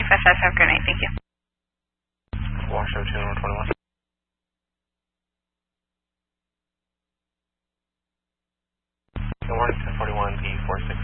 555, have a good night. Thank you. Washoe 2 North 21. Good morning, 1041 P46.